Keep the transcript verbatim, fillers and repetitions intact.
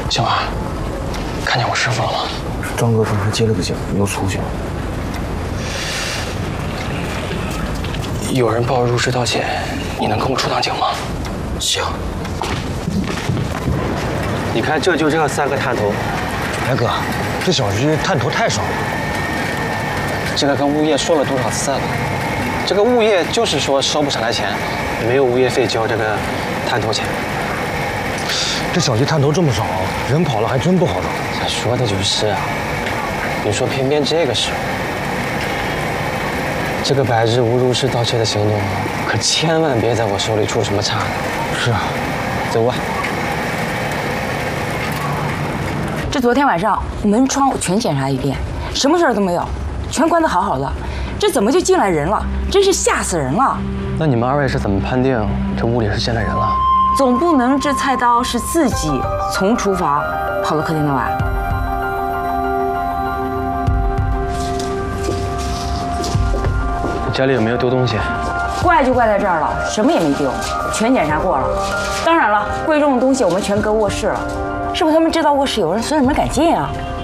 小马，看见我师傅了吗？ 张哥刚才接了个警，又出去了。 有人报入室盗窃，你能跟我出趟警吗？ 行。 你看，这就这三个探头。 哎哥，这小区探头太少了。 这个跟物业说了多少次了？这个物业就是说收不上来钱， 没有物业费交这个探头钱。 这小区探头这么少，人跑了还真不好找。 说的就是啊。你说偏偏这个时候，这个百日无入室盗窃的行动，可千万别在我手里出什么岔子。 是啊， 走吧。 这昨天晚上门窗全检查一遍，什么事儿都没有，全关得好好的，这怎么就进来人了？真是吓死人了！ 那你们二位是怎么判定这屋里是进来人了？ 总不能这菜刀是自己从厨房跑到客厅的吧？ 家里有没有丢东西？ 怪就怪在这儿了，什么也没丢，全检查过了。当然了，贵重的东西我们全搁卧室了。是不是他们知道卧室有人，所以没敢进啊？